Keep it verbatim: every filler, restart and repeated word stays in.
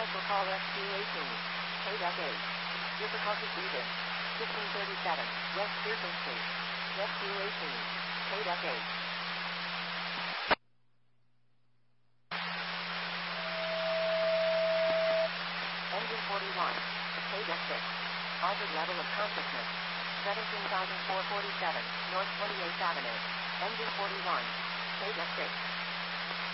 Special call S Q eighteen. K F eight. Difficulty breathing. fifteen thirty-seven. West Pearson Street. S Q eighteen. K F eight. Engine forty-one. K F six. Altered level of consciousness. seventeen thousand four hundred forty-seven. North twenty-eighth Avenue. Engine forty-one. K F six.